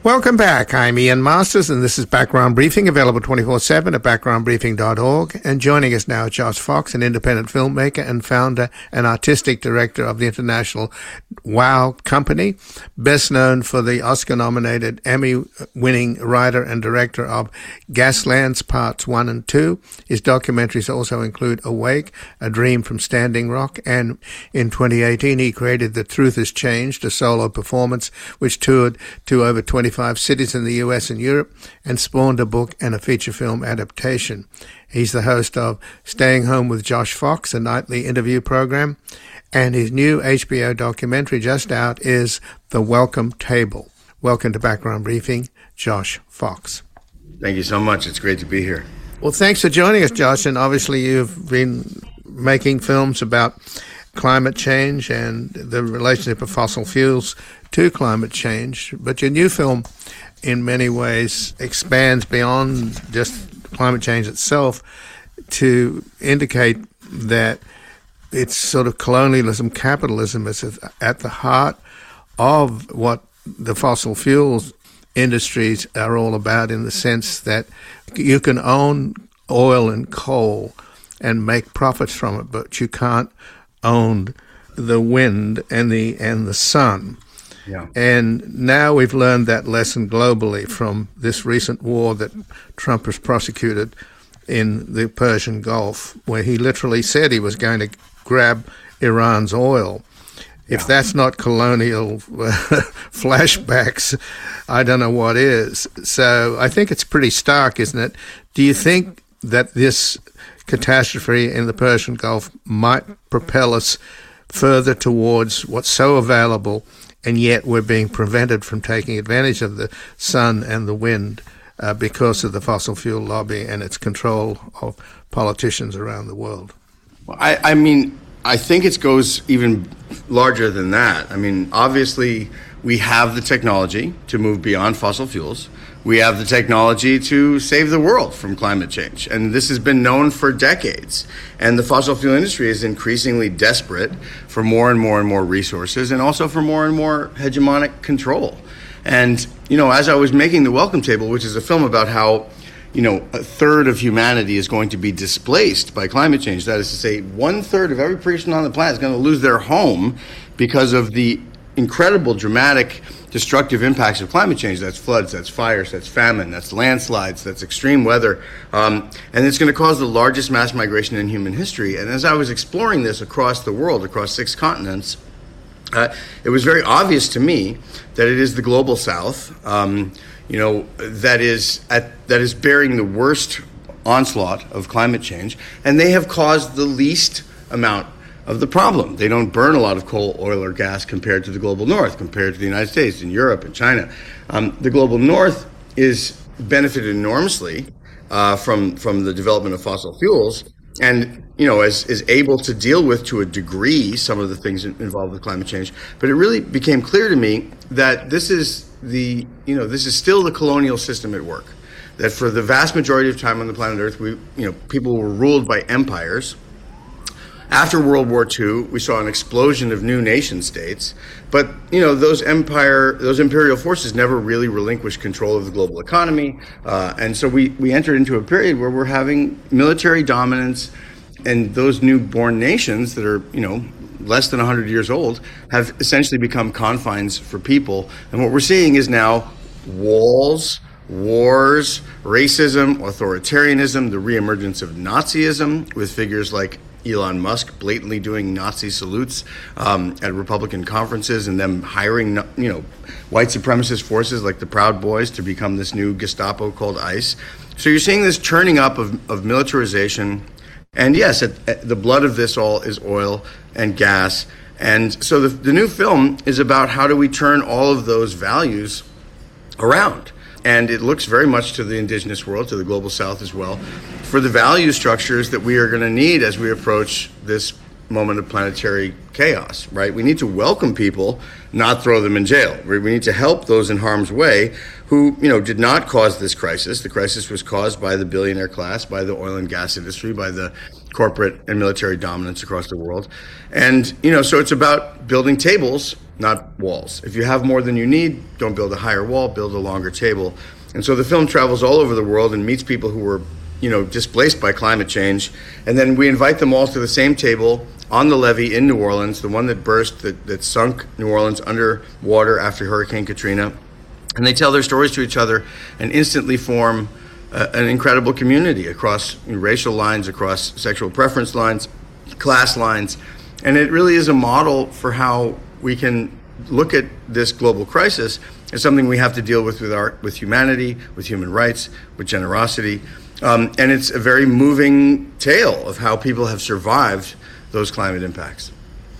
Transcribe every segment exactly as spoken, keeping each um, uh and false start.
Welcome back. I'm Ian Masters, and this is Background Briefing, available twenty-four seven at background briefing dot org. And joining us now, Josh Fox, an independent filmmaker and founder and artistic director of the international WOW Company, best known for the Oscar-nominated, Emmy-winning writer and director of Gaslands Parts one and two. His documentaries also include Awake, A Dream from Standing Rock, and in twenty eighteen he created The Truth Has Changed, a solo performance which toured to over twenty-five cities in the U S and Europe and spawned a book and a feature film adaptation. He's the host of Staying Home with Josh Fox, a nightly interview program, and his new H B O documentary just out is The Welcome Table. Welcome to Background Briefing, Josh Fox. Thank you so much. It's great to be here. Well, thanks for joining us, Josh, and obviously you've been making films about climate change and the relationship of fossil fuels to climate change, but your new film in many ways expands beyond just climate change itself to indicate that it's sort of colonialism, capitalism is at the heart of what the fossil fuels industries are all about, in the sense that you can own oil and coal and make profits from it, but you can't own the wind and the and the sun. Yeah. And now we've learned that lesson globally from this recent war that Trump has prosecuted in the Persian Gulf, where he literally said he was going to grab Iran's oil. If Yeah. that's not colonial flashbacks, I don't know what is. So I think it's pretty stark, isn't it? Do you think that this catastrophe in the Persian Gulf might propel us further towards what's so available, and yet we're being prevented from taking advantage of the sun and the wind uh, because of the fossil fuel lobby and its control of politicians around the world? Well, I, I mean, I think it goes even larger than that. I mean, obviously, we have the technology to move beyond fossil fuels. We have the technology to save the world from climate change. And this has been known for decades. And the fossil fuel industry is increasingly desperate for more and more and more resources, and also for more and more hegemonic control. And, you know, as I was making The Welcome Table, which is a film about how, you know, a third of humanity is going to be displaced by climate change. That is to say, one third of every person on the planet is going to lose their home because of the incredible, dramatic, destructive impacts of climate change. That's floods, that's fires, that's famine, that's landslides, that's extreme weather. Um, and it's going to cause the largest mass migration in human history. And as I was exploring this across the world, across six continents, uh, it was very obvious to me that it is the global south, um, you know, that is at, that is bearing the worst onslaught of climate change. And they have caused the least amount of the problem. They don't burn a lot of coal, oil, or gas compared to the global north, compared to the United States and Europe and China. Um, the global north is benefited enormously uh, from from the development of fossil fuels, and you know, is is able to deal with to a degree some of the things involved with climate change. But it really became clear to me that this is the you know this is still the colonial system at work. That for the vast majority of time on the planet Earth, we you know people were ruled by empires. After World War Two, we saw an explosion of new nation states, but you know those empire, those imperial forces never really relinquished control of the global economy, uh, and so we we entered into a period where we're having military dominance, and those newborn nations that are you know less than one hundred years old have essentially become confines for people, and what we're seeing is now walls, wars, racism, authoritarianism, the reemergence of Nazism with figures like Elon Musk blatantly doing Nazi salutes um, at Republican conferences, and them hiring, you know, white supremacist forces like the Proud Boys to become this new Gestapo called ICE. So you're seeing this churning up of, of militarization. And yes, at, at the blood of this all is oil and gas. And so the, the new film is about how do we turn all of those values around. And it looks very much to the indigenous world, to the global south as well, for the value structures that we are going to need as we approach this moment of planetary chaos, right? We need to welcome people, not throw them in jail. We need to help those in harm's way who, you know, did not cause this crisis. The crisis was caused by the billionaire class, by the oil and gas industry, by the corporate and military dominance across the world. And, you know, so it's about building tables, not walls. If you have more than you need, don't build a higher wall, build a longer table. And so the film travels all over the world and meets people who were, you know, displaced by climate change. And then we invite them all to the same table on the levee in New Orleans, the one that burst, that, that sunk New Orleans underwater after Hurricane Katrina. And they tell their stories to each other and instantly form uh, an incredible community across racial lines, across sexual preference lines, class lines. And it really is a model for how we can look at this global crisis as something we have to deal with with, our, with humanity, with human rights, with generosity. Um, and it's a very moving tale of how people have survived those climate impacts.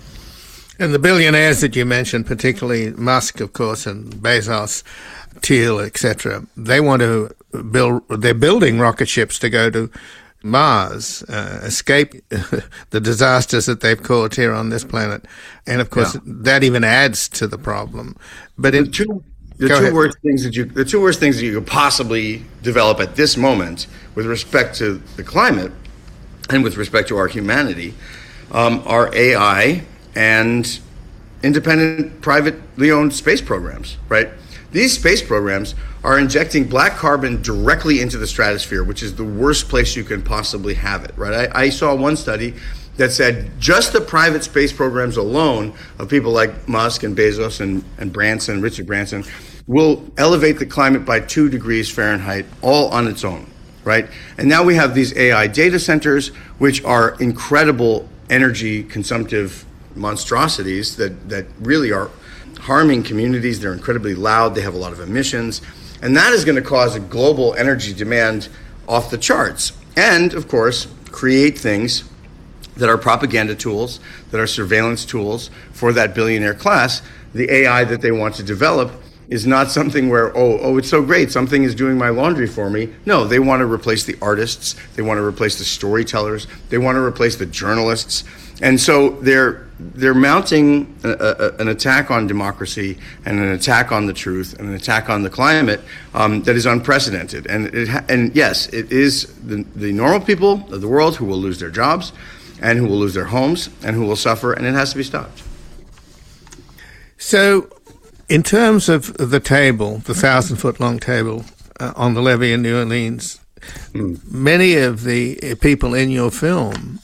And the billionaires that you mentioned, particularly Musk, of course, and Bezos, Thiel, et cetera, they want to build, they're building rocket ships to go to Mars, uh, escape the disasters that they've caused here on this planet. And of course, yeah. that even adds to the problem. But the in, two, the two worst things that you, the two worst things that you could possibly develop at this moment with respect to the climate and with respect to our humanity um, are A I and independent, privately owned space programs, right? These space programs are injecting black carbon directly into the stratosphere, which is the worst place you can possibly have it, right? I, I saw one study that said just the private space programs alone of people like Musk and Bezos and, and Branson, Richard Branson, will elevate the climate by two degrees Fahrenheit all on its own, right? And now we have these A I data centers, which are incredible energy consumptive monstrosities that, that really are harming communities. They're incredibly loud. They have a lot of emissions. And that is going to cause a global energy demand off the charts. And, of course, create things that are propaganda tools, that are surveillance tools for that billionaire class. The A I that they want to develop is not something where, oh, oh, it's so great, something is doing my laundry for me. No, they want to replace the artists. They want to replace the storytellers. They want to replace the journalists. And so they're they're mounting a, a, an attack on democracy and an attack on the truth and an attack on the climate um, that is unprecedented. And it ha- and yes, it is the, the normal people of the world who will lose their jobs and who will lose their homes and who will suffer, and it has to be stopped. So in terms of the table, the thousand-foot-long table uh, on the levee in New Orleans, mm. many of the people in your film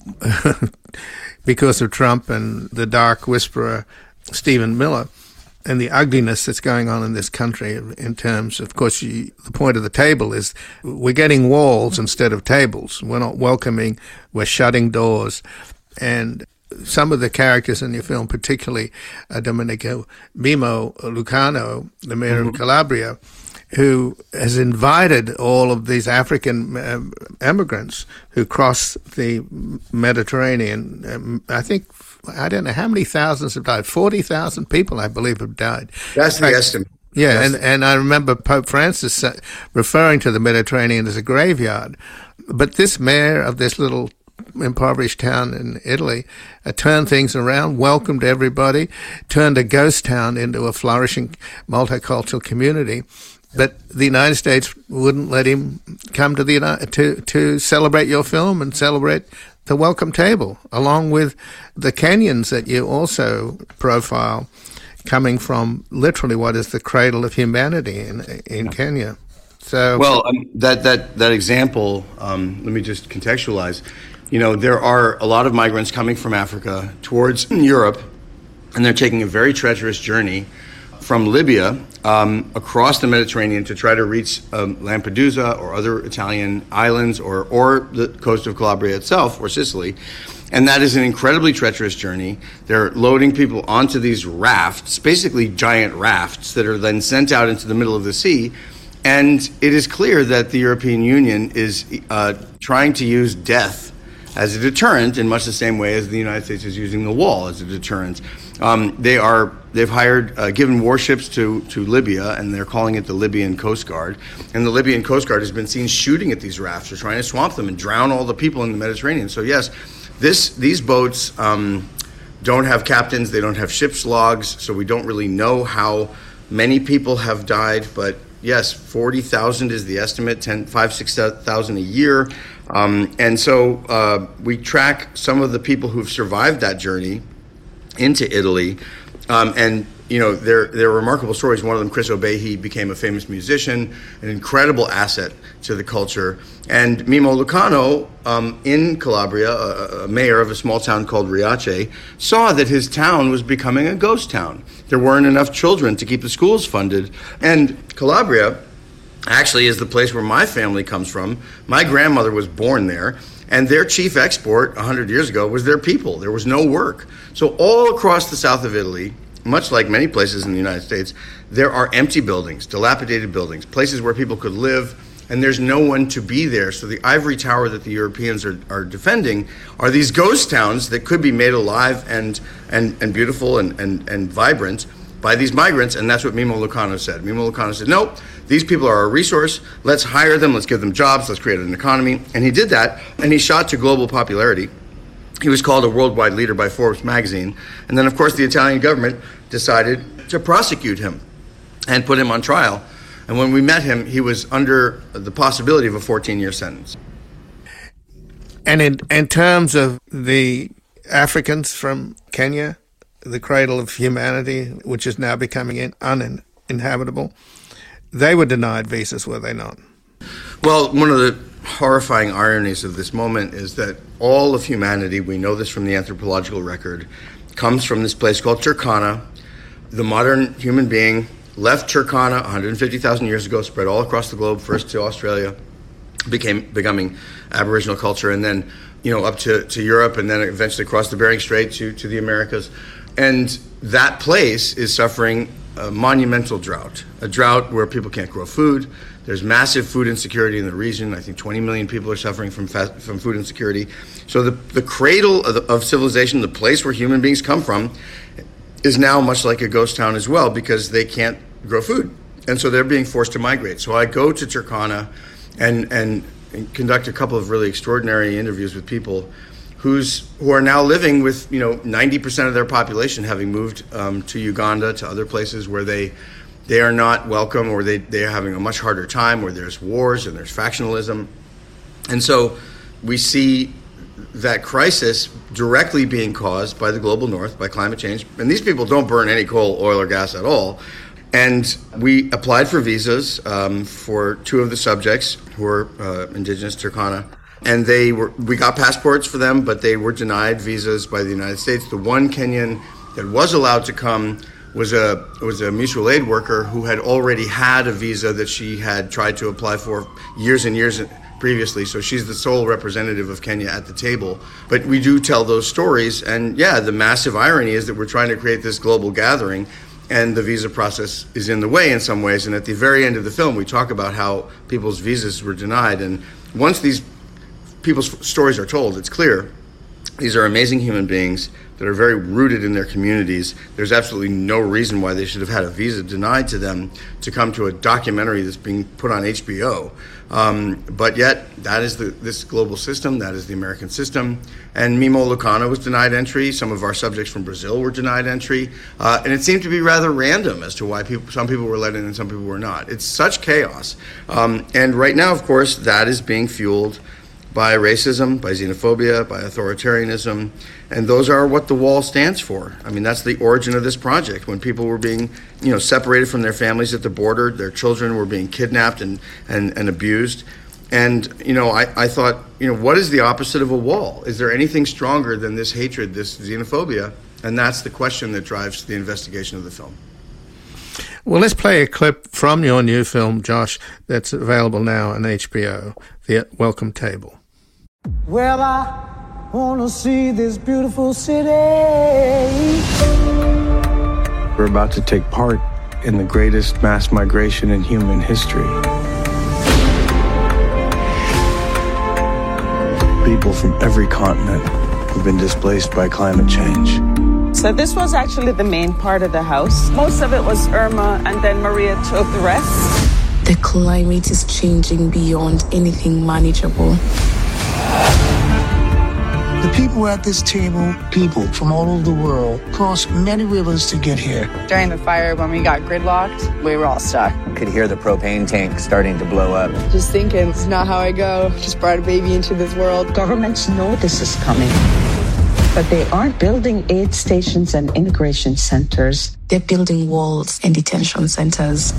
because of Trump and the dark whisperer Stephen Miller and the ugliness that's going on in this country in terms, of course, you, the point of the table is we're getting walls instead of tables. We're not welcoming, we're shutting doors. And some of the characters in your film, particularly uh, Domenico Mimo Lucano, the mayor mm-hmm. of Calabria, who has invited all of these African um, immigrants who cross the Mediterranean. Um, I think, I don't know how many thousands have died. forty thousand people, I believe, have died. That's the estimate. Yeah, That's and, and I remember Pope Francis uh, referring to the Mediterranean as a graveyard. But this mayor of this little impoverished town in Italy uh, turned things around, welcomed everybody, turned a ghost town into a flourishing multicultural community. But the United States wouldn't let him come to the to to celebrate your film and celebrate the welcome table, along with the Kenyans that you also profile, coming from literally what is the cradle of humanity in in Kenya. So, well, um, that that that example. Um, let me just contextualize. You know, there are a lot of migrants coming from Africa towards Europe, and they're taking a very treacherous journey from Libya um, across the Mediterranean to try to reach um, Lampedusa or other Italian islands or, or the coast of Calabria itself or Sicily. And that is an incredibly treacherous journey. They're loading people onto these rafts, basically giant rafts, that are then sent out into the middle of the sea. And it is clear that the European Union is uh, trying to use death as a deterrent in much the same way as the United States is using the wall as a deterrent. Um, they are, they've hired, uh, given warships to, to Libya, and they're calling it the Libyan Coast Guard. And the Libyan Coast Guard has been seen shooting at these rafts or trying to swamp them and drown all the people in the Mediterranean. So yes, this these boats um, don't have captains, they don't have ship's logs, so we don't really know how many people have died, but yes, forty thousand is the estimate, ten, five, six thousand a year. Um, and so uh, we track some of the people who've survived that journey into Italy. Um, and, you know, they're, they're remarkable stories. One of them, Chris Obehi, became a famous musician, an incredible asset to the culture. And Mimmo Lucano, um, in Calabria, a, a mayor of a small town called Riace, saw that his town was becoming a ghost town. There weren't enough children to keep the schools funded. And Calabria actually is the place where my family comes from. My grandmother was born there, and their chief export one hundred years ago was their people. There was no work. So all across the south of Italy, much like many places in the United States, there are empty buildings, dilapidated buildings, places where people could live, and there's no one to be there. So the ivory tower that the Europeans are, are defending are these ghost towns that could be made alive and and, and beautiful and, and, and vibrant by these migrants, and that's what Mimmo Lucano said. Mimmo Lucano said, no, these people are a resource, let's hire them, let's give them jobs, let's create an economy. And he did that, and he shot to global popularity. He was called a worldwide leader by Forbes magazine. And then, of course, the Italian government decided to prosecute him and put him on trial. And when we met him, he was under the possibility of a fourteen-year sentence. And in, in terms of the Africans from Kenya, the cradle of humanity, which is now becoming in, uninhabitable, they were denied visas, were they not? Well, one of the horrifying ironies of this moment is that all of humanity, we know this from the anthropological record, comes from this place called Turkana. The modern human being left Turkana one hundred fifty thousand years ago, spread all across the globe, first to Australia, became becoming Aboriginal culture, and then, you know, up to, to Europe, and then eventually across the Bering Strait to, to the Americas. And that place is suffering a monumental drought, a drought where people can't grow food. There's massive food insecurity in the region. I think twenty million people are suffering from fa- from food insecurity. So the, the cradle of, the, of civilization, the place where human beings come from, is now much like a ghost town as well, because they can't grow food. And so they're being forced to migrate. So I go to Turkana and, and, and conduct a couple of really extraordinary interviews with people who's who are now living with, you know, ninety percent of their population having moved um, to Uganda, to other places where they they are not welcome, or they, they are having a much harder time, where there's wars and there's factionalism. And so we see that crisis directly being caused by the global north, by climate change. And these people don't burn any coal, oil, or gas at all. And we applied for visas um, for two of the subjects who are uh, indigenous Turkana. And they were, we got passports for them, but they were denied visas by the United States. The one Kenyan that was allowed to come was a was a mutual aid worker who had already had a visa that she had tried to apply for years and years previously. So she's the sole representative of Kenya at the table. But we do tell those stories. And yeah, the massive irony is that we're trying to create this global gathering, and the visa process is in the way in some ways. And at the very end of the film, we talk about how people's visas were denied. And once these people's stories are told, it's clear these are amazing human beings that are very rooted in their communities. There's absolutely no reason why they should have had a visa denied to them to come to a documentary that's being put on H B O. Um, but yet, that is the, this global system, that is the American system. And Mimmo Lucano was denied entry. Some of our subjects from Brazil were denied entry. Uh, and it seemed to be rather random as to why people, some people were let in and some people were not. It's such chaos. Um, and right now, of course, that is being fueled by racism, by xenophobia, by authoritarianism, and those are what the wall stands for. I mean, that's the origin of this project. When people were being, you know, separated from their families at the border, their children were being kidnapped and, and, and abused. And, you know, I, I thought, you know, what is the opposite of a wall? Is there anything stronger than this hatred, this xenophobia? And that's the question that drives the investigation of the film. Well, let's play a clip from your new film, Josh, that's available now on H B O, The Welcome Table. Well, I want to see this beautiful city. We're about to take part in the greatest mass migration in human history. People from every continent have been displaced by climate change. So this was actually the main part of the house. Most of it was Irma, and then Maria took the rest. The climate is changing beyond anything manageable. The people at this table, people from all over the world, crossed many rivers to get here. During the fire, when we got gridlocked, we were all stuck. Could hear the propane tank starting to blow up. Just thinking, it's not how I go. Just brought a baby into this world. Governments know this is coming, but they aren't building aid stations and immigration centers. They're building walls and detention centers.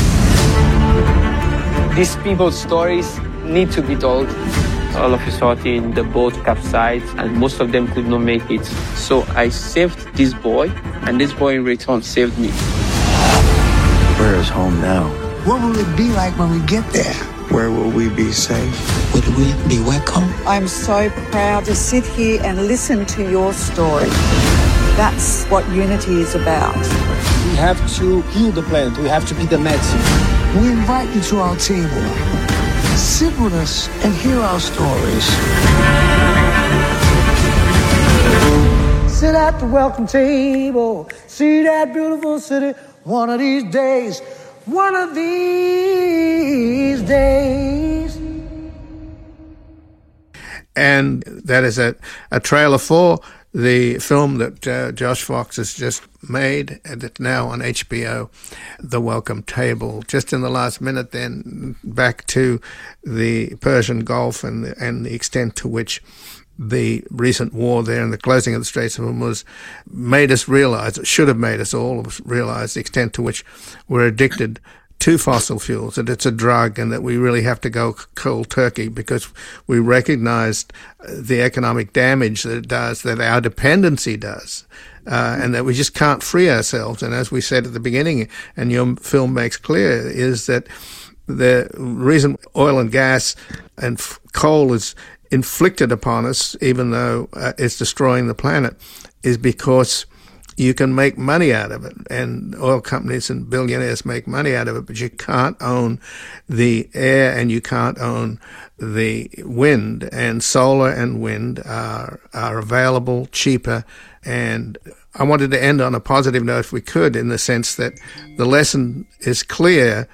These people's stories need to be told. All of a sudden, the boat capsized, and most of them could not make it. So I saved this boy, and this boy in return saved me. Where is home now? What will it be like when we get there? Where will we be safe? Will we be welcome? I'm so proud to sit here and listen to your story. That's what unity is about. We have to heal the planet. We have to be the medicine. We invite you to our table. Sit with us and hear our stories. Sit at the welcome table. See that beautiful city. One of these days. One of these days. And that is a, a trailer for the film that uh, Josh Fox has just made, and it's now on H B O, The Welcome Table. Just in the last minute then, back to the Persian Gulf and the, and the extent to which the recent war there and the closing of the Straits of Hormuz made us realize, it should have made us all realize the extent to which we're addicted to fossil fuels, that it's a drug and that we really have to go cold turkey because we recognized the economic damage that it does, that our dependency does, uh, and that we just can't free ourselves. And as we said at the beginning, and your film makes clear, is that the reason oil and gas and f- coal is inflicted upon us, even though uh, it's destroying the planet, is because you can make money out of it, and oil companies and billionaires make money out of it, but you can't own the air and you can't own the wind. And solar and wind are, are available, cheaper. And I wanted to end on a positive note, if we could, in the sense that the lesson is clear.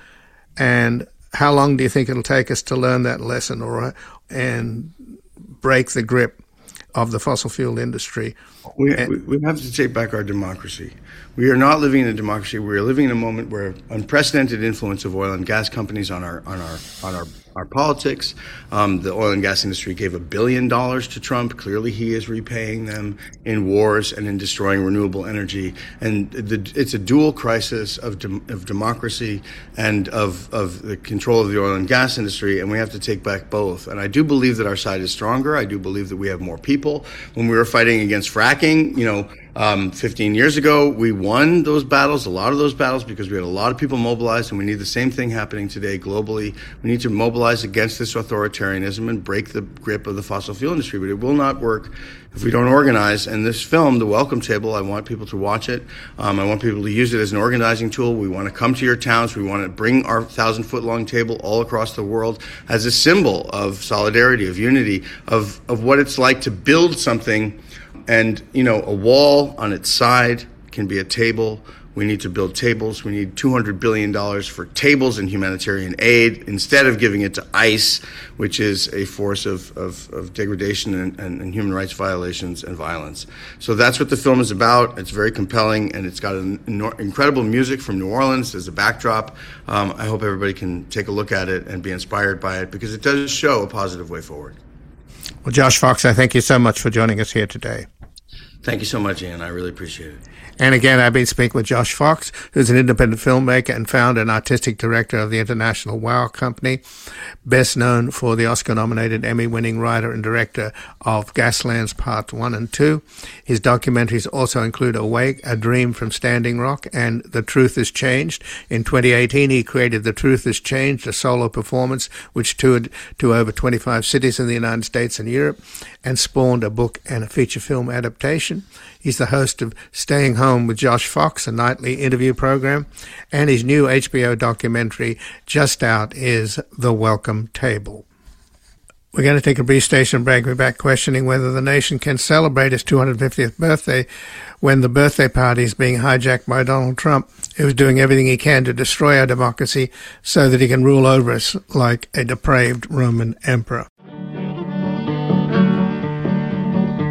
And how long do you think it'll take us to learn that lesson, or and break the grip of the fossil fuel industry? We, we, we have to take back our democracy. We are not living in a democracy. We are living in a moment where unprecedented influence of oil and gas companies on our on our on our our politics. Um, the oil and gas industry gave a billion dollars to Trump. Clearly, he is repaying them in wars and in destroying renewable energy. And the, it's a dual crisis of de- of democracy and of of the control of the oil and gas industry. And we have to take back both. And I do believe that our side is stronger. I do believe that we have more people. When we were fighting against fracking, you know, Um, fifteen years ago, we won those battles, a lot of those battles, because we had a lot of people mobilized, and we need the same thing happening today globally. We need to mobilize against this authoritarianism and break the grip of the fossil fuel industry, but it will not work if we don't organize. And this film, The Welcome Table, I want people to watch it. Um, I want people to use it as an organizing tool. We want to come to your towns. We want to bring our thousand-foot-long table all across the world as a symbol of solidarity, of unity, of, of what it's like to build something. And, you know, a wall on its side can be a table. We need to build tables. We need two hundred billion dollars for tables and humanitarian aid instead of giving it to ICE, which is a force of, of, of degradation and, and, and human rights violations and violence. So that's what the film is about. It's very compelling, and it's got an incredible music from New Orleans as a backdrop. Um, I hope everybody can take a look at it and be inspired by it, because it does show a positive way forward. Well, Josh Fox, I thank you so much for joining us here today. Thank you so much, Ian. I really appreciate it. And again, I've been speaking with Josh Fox, who's an independent filmmaker and founder and artistic director of the International WOW Company, best known for the Oscar-nominated, Emmy-winning writer and director of Gaslands Part one and two. His documentaries also include Awake, A Dream from Standing Rock, and The Truth Has Changed. In twenty eighteen, he created The Truth Has Changed, a solo performance which toured to over twenty-five cities in the United States and Europe, and spawned a book and a feature film adaptation. He's the host of Staying Home with Josh Fox, a nightly interview program, and his new H B O documentary just out is The Welcome Table. We're going to take a brief station break. We're back questioning whether the nation can celebrate its two hundred fiftieth birthday when the birthday party is being hijacked by Donald Trump, who's doing everything he can to destroy our democracy so that he can rule over us like a depraved Roman emperor.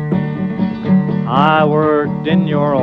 I worked in your